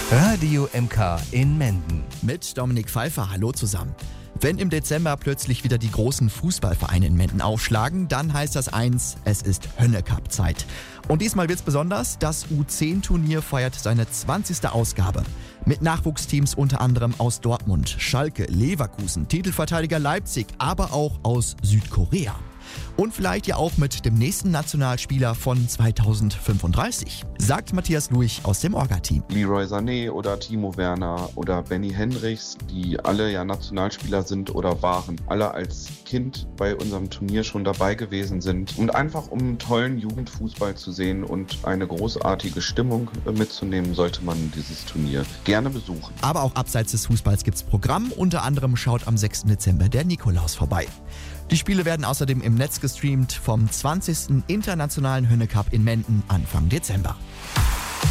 Radio MK in Menden. Mit Dominik Pfeiffer, hallo zusammen. Wenn im Dezember plötzlich wieder die großen Fußballvereine in Menden aufschlagen, dann heißt das eins, es ist Hönnecup-Zeit. Und diesmal wird's besonders, das U10-Turnier feiert seine 20. Ausgabe. Mit Nachwuchsteams unter anderem aus Dortmund, Schalke, Leverkusen, Titelverteidiger Leipzig, aber auch aus Südkorea. Und vielleicht ja auch mit dem nächsten Nationalspieler von 2035, sagt Matthias Luich aus dem Orga-Team. Leroy Sané oder Timo Werner oder Benny Henrichs, die alle ja Nationalspieler sind oder waren, alle als Kind bei unserem Turnier schon dabei gewesen sind. Und einfach um tollen Jugendfußball zu sehen und eine großartige Stimmung mitzunehmen, sollte man dieses Turnier gerne besuchen. Aber auch abseits des Fußballs gibt's Programm, unter anderem schaut am 6. Dezember der Nikolaus vorbei. Die Spiele werden außerdem im Netz gestreamt vom 20. Internationalen Hönnecup in Menden Anfang Dezember.